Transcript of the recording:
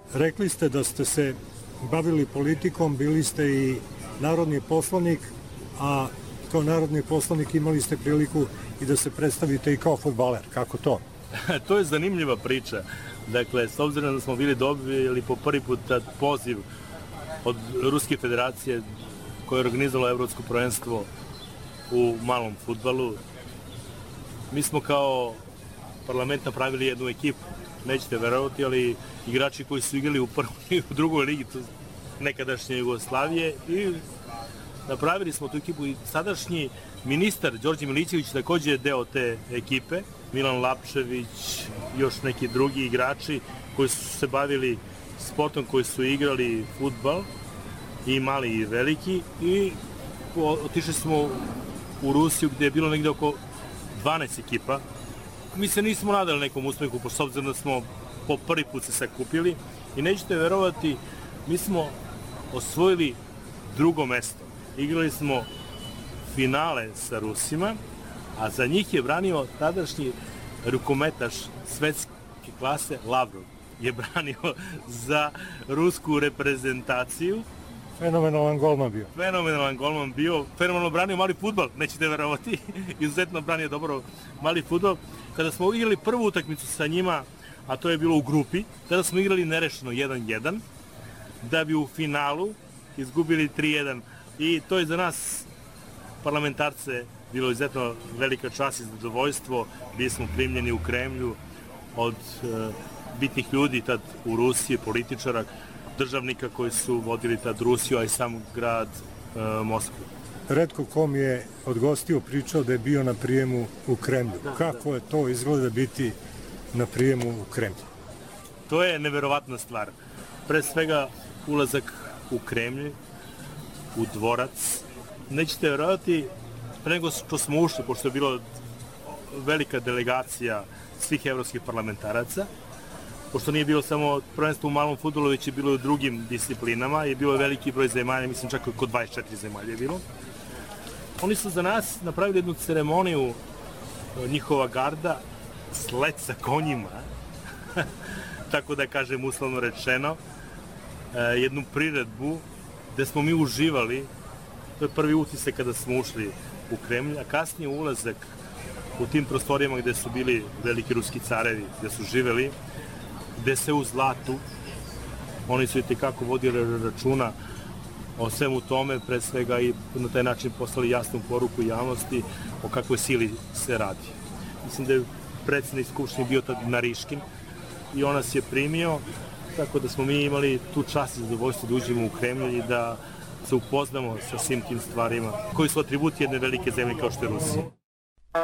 Rekli ste da ste se bavili politikom, bili ste i narodni poslanik, a kao narodni poslanik imali ste priliku i da se predstavite i kao fudbaler. Kako to? To je zanimljiva priča. Dakle, s obzirom da smo bili dobili po prvi put poziv od Ruske federacije koja je organizala Evropsko prvenstvo u malom fudbalu, mi smo kao parlament napravili jednu ekipu. Nećete verovati, ali igrači koji su igrali u prvoj i u drugoj ligi nekadašnje Jugoslavije, i napravili smo tu ekipu. I sadašnji ministar Đorđe Milićević također je deo te ekipe, Milan Lapčević, još neki drugi igrači koji su se bavili sportom, koji su igrali fudbal, i mali i veliki, i otišli smo u Rusiju gdje je bilo negdje oko 12 ekipa. Mi se nismo nadali nekom uspehu, s obzirom da smo po prvi put se sakupili, i nećete verovati, mi smo osvojili drugo mesto. Igrali smo finale sa Rusima, a za njih je branio tadašnji rukometaš svetske klase Lavrov. Je branio za rusku reprezentaciju. Fenomenalan golman bio. Fenomenalno branio mali fudbal, nećete verovati. Izuzetno branio dobro mali fudbal. Kada smo igrali prvu utakmicu sa njima, a to je bilo u grupi, tada smo igrali nerešeno 1-1, da bi u finalu izgubili 3-1. I to je za nas, parlamentarce, bilo izuzetno velika čast i zadovoljstvo. Bili smo primljeni u Kremlju od bitnih ljudi tad u Rusiji, političara, državnika koji su vodili tad Rusiju, a i sam grad Moskvu. Retko kom je od gostiju pričao da je bio na prijemu u Kremlju. Kako je to izgleda biti na prijemu u Kremlju? To je neverovatna stvar. Pre svega ulazak u Kremlj, u dvorac. Nećete verovati, pre nego što smo ušli, pošto je bilo velika delegacija svih evropskih parlamentaraca, pošto nije bilo samo prvenstvo u malom fudbalu, već je bilo i u drugim disciplinama, je bilo veliki broj zemalja, mislim čak oko 24 zemalja je bilo. Oni su za nas napravili jednu ceremoniju, njihova garda, sled sa konjima, tako da kažem uslovno rečeno, jednu priredbu gde smo mi uživali. To je prvi utisak kada smo ušli u Kremlj, a kasnije ulazak u tim prostorijama gde su bili veliki ruski carevi, gde su živeli, gde se u zlatu, oni su i tekako vodili računa o svemu tome, pre svega, i na taj način poslali jasnu poruku javnosti o kakvoj sili se radi. Mislim da je predsjednik Skupštine bio tad Nariškin i on nas je primio, tako da smo mi imali tu čast i zadovoljstvo da uđemo u Kremlj i da se upoznamo sa svim tim stvarima koji su atributi jedne velike zemlje kao što je Rusija.